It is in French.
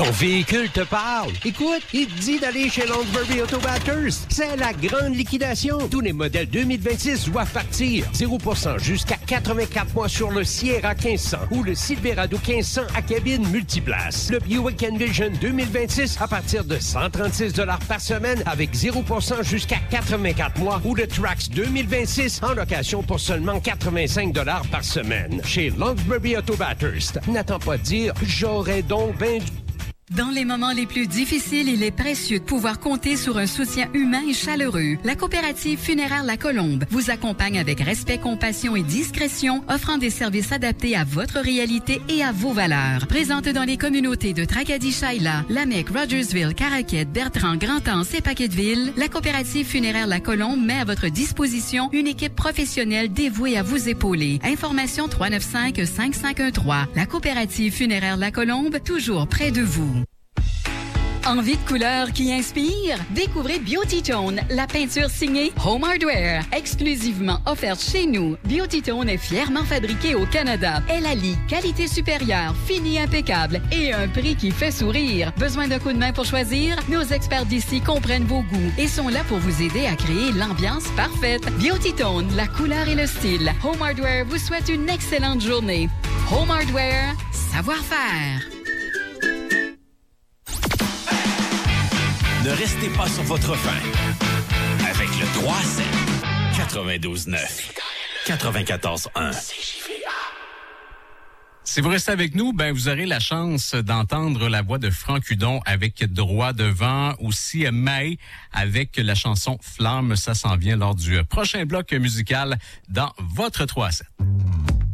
Ton véhicule te parle. Écoute, il te dit d'aller chez Lonsberry Auto Batters. C'est la grande liquidation. Tous les modèles 2026 doivent partir. 0% jusqu'à 84 mois sur le Sierra 1500 ou le Silverado 1500 à cabine multiplace. Le Buick Envision 2026 à partir de 136 $ par semaine avec 0% jusqu'à 84 mois ou le Trax 2026 en location pour seulement 85 $ par semaine. Chez Lonsberry Auto Batters. N'attends pas de dire « J'aurais donc bien du... » Dans les moments les plus difficiles, il est précieux de pouvoir compter sur un soutien humain et chaleureux. La coopérative funéraire La Colombe vous accompagne avec respect, compassion et discrétion, offrant des services adaptés à votre réalité et à vos valeurs. Présente dans les communautés de Tracadie-Shaila, Lamec, Rogersville, Caraquette, Bertrand, Grand-Anse et Paquetteville, la coopérative funéraire La Colombe met à votre disposition une équipe professionnelle dévouée à vous épauler. Information 395-5513. La coopérative funéraire La Colombe, toujours près de vous. Envie de couleurs qui inspire? Découvrez Beauty Tone, la peinture signée Home Hardware, exclusivement offerte chez nous. Beauty Tone est fièrement fabriquée au Canada. Elle allie qualité supérieure, fini impeccable et un prix qui fait sourire. Besoin d'un coup de main pour choisir? Nos experts d'ici comprennent vos goûts et sont là pour vous aider à créer l'ambiance parfaite. Beauty Tone, la couleur et le style. Home Hardware vous souhaite une excellente journée. Home Hardware, savoir-faire. Ne restez pas sur votre faim. Avec le 3-7, 92-9, 94-1. Si vous restez avec nous, vous aurez la chance d'entendre la voix de Franck Hudon avec Droit devant, aussi May avec la chanson Flamme. Ça s'en vient lors du prochain bloc musical dans votre 3-7.